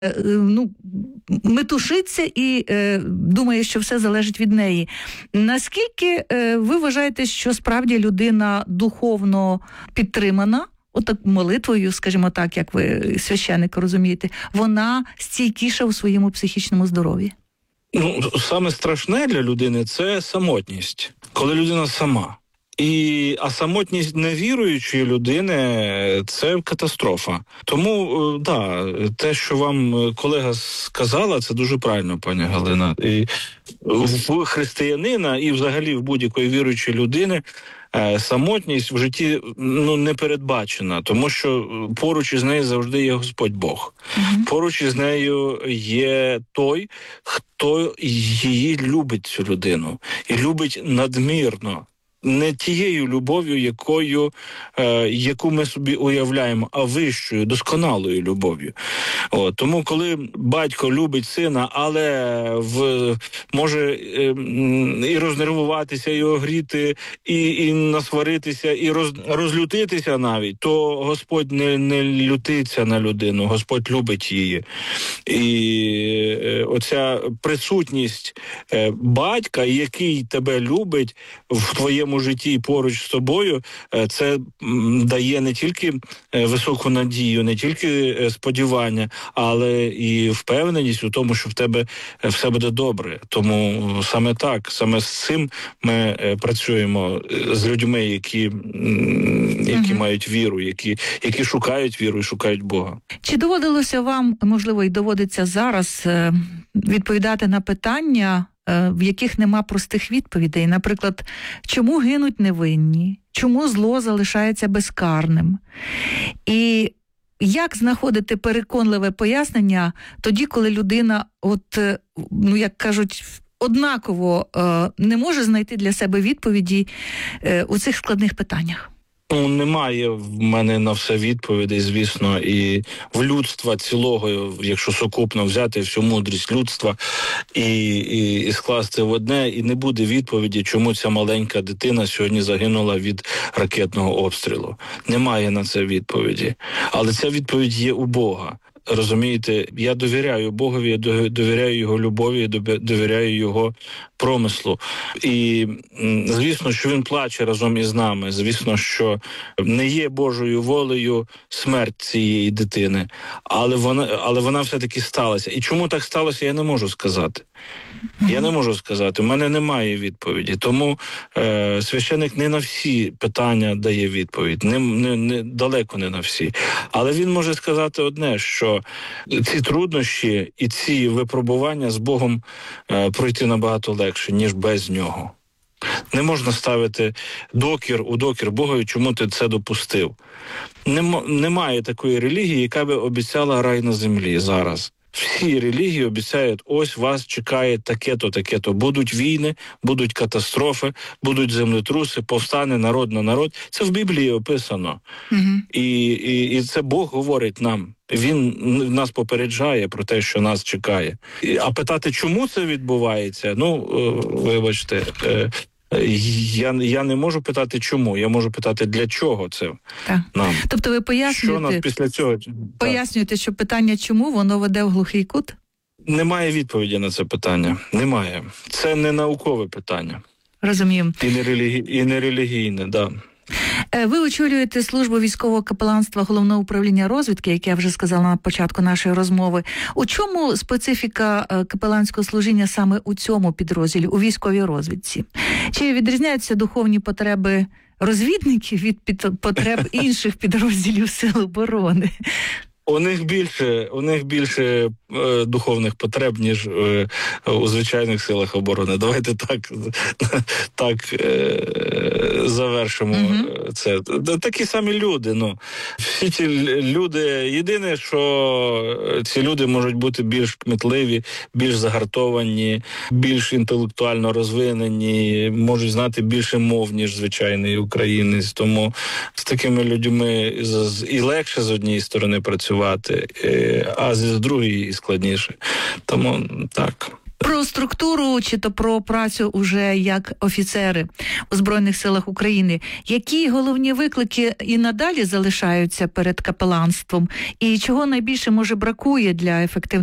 метушиться і думає, що все залежить від неї. Наскільки ви вважаєте, що справді людина духовно підтримана, отак молитвою, скажімо так, як ви, священник, розумієте, вона стійкіша у своєму психічному здоров'ї? Саме страшне для людини – це самотність, коли людина сама. А самотність невіруючої людини – це катастрофа. Тому, те, що вам колега сказала, це дуже правильно, пані Галина. І в християнина і взагалі в будь-якої віруючої людини самотність в житті не передбачена, тому що поруч із нею завжди є Господь Бог. Поруч із нею є той, хто її любить, цю людину, і любить надмірно. Не тією любов'ю, яку ми собі уявляємо, а вищою, досконалою любов'ю. Тому, коли батько любить сина, але може і рознервуватися, і огріти, і насваритися, і розлютитися навіть, то Господь не лютиться на людину, Господь любить її. І оця присутність батька, який тебе любить в твоєму житті поруч з тобою, це дає не тільки високу надію, не тільки сподівання, але і впевненість у тому, що в тебе все буде добре. Тому саме з цим ми працюємо з людьми, які мають віру, які шукають віру і шукають Бога. Чи доводилося вам, можливо, і доводиться зараз відповідати на питання, в яких нема простих відповідей? Наприклад, чому гинуть невинні? Чому зло залишається безкарним? І як знаходити переконливе пояснення тоді, коли людина, як кажуть, однаково не може знайти для себе відповіді у цих складних питаннях? Немає в мене на все відповідей, звісно, і в людства цілого, якщо сукупно взяти всю мудрість людства і скласти в одне, і не буде відповіді, чому ця маленька дитина сьогодні загинула від ракетного обстрілу. Немає на це відповіді. Але ця відповідь є у Бога. Розумієте, я довіряю Богові, я довіряю Його любові, довіряю Його промислу. І, звісно, що Він плаче разом із нами. Звісно, що не є Божою волею смерть цієї дитини. Але вона все-таки сталася. І чому так сталося, я не можу сказати. Я не можу сказати, у мене немає відповіді. Тому священик не на всі питання дає відповідь, далеко не на всі. Але він може сказати одне, що ці труднощі і ці випробування з Богом пройти набагато легше, ніж без нього. Не можна ставити у докір Богові, чому ти це допустив. Немає такої релігії, яка би обіцяла рай на землі зараз. Всі релігії обіцяють, ось вас чекає таке-то, таке-то. Будуть війни, будуть катастрофи, будуть землетруси, повстане народ на народ. Це в Біблії описано. І це Бог говорить нам. Він нас попереджає про те, що нас чекає. А питати, чому це відбувається? Вибачте, я не можу питати, чому. Я можу питати, для чого це нам. Тобто ви пояснюєте, що нас після цього... Пояснюєте, що питання «чому» воно веде в глухий кут? Немає відповіді на це питання. Немає. Це не наукове питання. Розумію. І не релігійне, да. Ви очолюєте службу військового капеланства Головного управління розвідки, як я вже сказала на початку нашої розмови. У чому специфіка капеланського служіння саме у цьому підрозділі, у військовій розвідці? Чи відрізняються духовні потреби розвідників від потреб інших підрозділів Сил оборони? У них більше духовних потреб, ніж у звичайних силах оборони. Давайте так завершимо це. Такі самі люди. Всі ці люди, єдине, що ці люди можуть бути більш кмітливі, більш загартовані, більш інтелектуально розвинені, можуть знати більше мов, ніж звичайний українець. Тому з такими людьми і легше з однієї сторони працювати, а з другої і складніше. Тому так. Про структуру чи то про працю уже як офіцери у Збройних силах України. Які головні виклики і надалі залишаються перед капеланством? І чого найбільше, може, бракує для ефективного